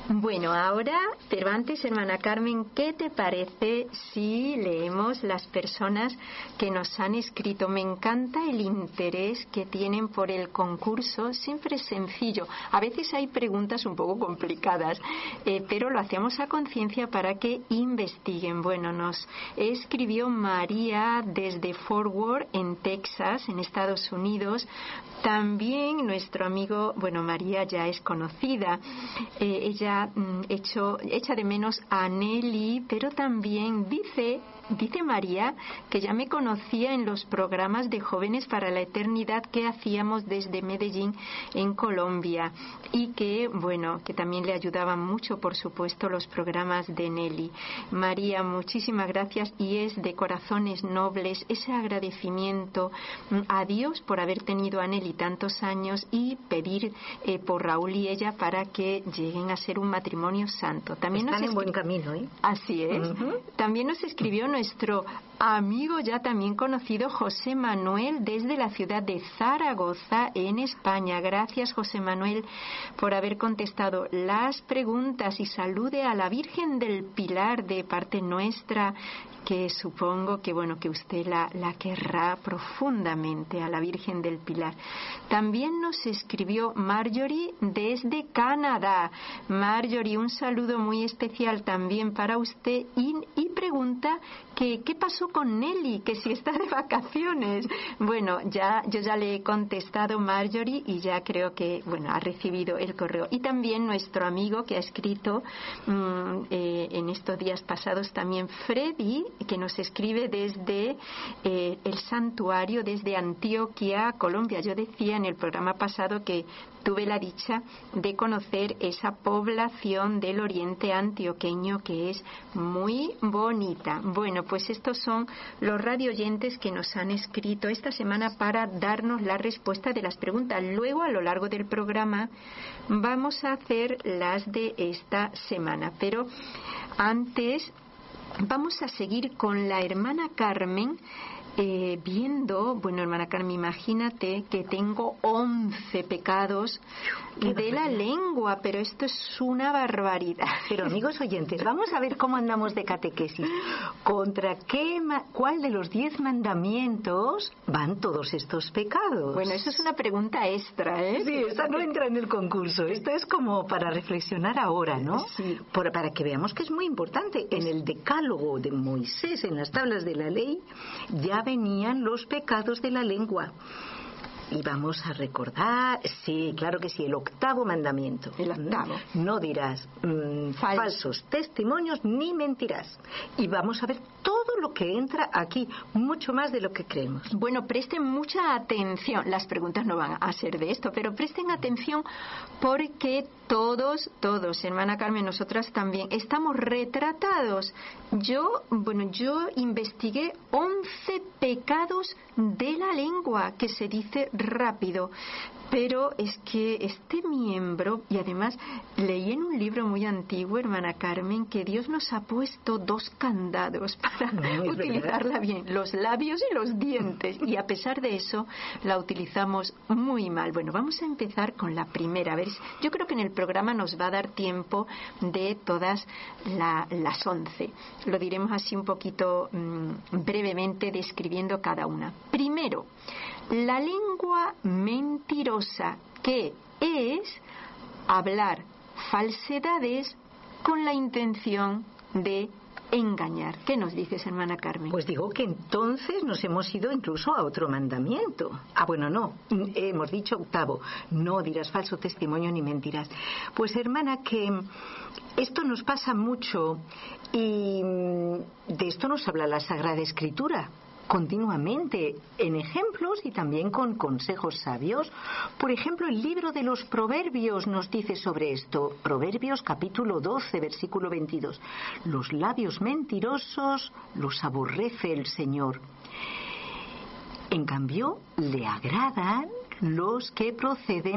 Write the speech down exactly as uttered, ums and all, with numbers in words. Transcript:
Bueno, ahora, pero antes, hermana Carmen, ¿qué te parece si leemos las personas que nos han escrito? Me encanta el interés que tienen por el concurso, siempre es sencillo. A veces hay preguntas un poco complicadas, eh, pero lo hacemos a conciencia para que investiguen. Bueno, nos escribió María desde Fort Worth, en Texas, en Estados Unidos. También nuestro amigo, bueno, María ya es conocida, eh, ella Hecho, echa de menos a Nelly, pero también dice, dice María que ya me conocía en los programas de Jóvenes para la Eternidad que hacíamos desde Medellín, en Colombia, y que, bueno, que también le ayudaban mucho, por supuesto, los programas de Nelly. María, muchísimas gracias, y es de corazones nobles ese agradecimiento a Dios por haber tenido a Nelly tantos años y pedir eh, por Raúl y ella para que lleguen a ser un matrimonio santo. También Están nos en buen camino, ¿eh? Así es. Uh-huh. También nos escribió nuestro amigo ya también conocido José Manuel desde la ciudad de Zaragoza, en España. Gracias, José Manuel, por haber contestado las preguntas, y salude a la Virgen del Pilar de parte nuestra, que supongo que bueno que usted la, la querrá profundamente, a la Virgen del Pilar. También nos escribió Marjorie desde Canadá. Marjorie, un saludo muy especial también para usted, y, y pregunta que qué pasó con Nelly, que si está de vacaciones. Bueno, ya yo ya le he contestado, Marjorie, y ya creo que bueno ha recibido el correo. Y también nuestro amigo que ha escrito mmm, eh, en estos días pasados también, Freddy, que nos escribe desde eh, el santuario, desde Antioquia, Colombia. Yo decía en el programa pasado que tuve la dicha de conocer esa población del oriente antioqueño, que es muy bonita. Bueno, pues estos son los radioyentes que nos han escrito esta semana para darnos la respuesta de las preguntas. Luego, a lo largo del programa, vamos a hacer las de esta semana. Pero antes vamos a seguir con la hermana Carmen, eh, viendo, bueno, hermana Carmen, imagínate que tengo once pecados de la lengua, pero esto es una barbaridad. Pero, amigos oyentes, vamos a ver cómo andamos de catequesis. ¿Contra qué, cuál de los diez mandamientos van todos estos pecados? Bueno, eso es una pregunta extra, ¿eh? Sí, esta no entra en el concurso. Esto es como para reflexionar ahora, ¿no? Sí. Por, para que veamos que es muy importante. En el decálogo de Moisés, en las tablas de la ley, ya venían los pecados de la lengua. Y vamos a recordar, sí, claro que sí, el octavo mandamiento. El octavo. No dirás mmm, Fal- falsos testimonios ni mentirás. Y vamos a ver todo lo que entra aquí, mucho más de lo que creemos. Bueno, presten mucha atención. Las preguntas no van a ser de esto, pero presten atención porque todos, todos, hermana Carmen, nosotras también, estamos retratados. Yo, bueno, yo investigué once pecados de la lengua, que se dice rápido, pero es que este miembro, y además leí en un libro muy antiguo, hermana Carmen, que Dios nos ha puesto dos candados para no, utilizarla bien, los labios y los dientes, y a pesar de eso la utilizamos muy mal. Bueno, vamos a empezar con la primera. A ver, yo creo que en el programa nos va a dar tiempo de todas la, las once. Lo diremos así un poquito mmm, brevemente, describiendo cada una. Primero, la lengua mentirosa, que es hablar falsedades con la intención de engañar. ¿Qué nos dices, hermana Carmen? Pues digo que entonces nos hemos ido incluso a otro mandamiento. Ah, bueno, no, hemos dicho octavo, no dirás falso testimonio ni mentirás. Pues, hermana, que esto nos pasa mucho, y de esto nos habla la Sagrada Escritura continuamente, en ejemplos y también con consejos sabios. Por ejemplo, el libro de los Proverbios nos dice sobre esto. Proverbios capítulo doce, versículo veintidós. Los labios mentirosos los aborrece el Señor. En cambio, le agradan los que proceden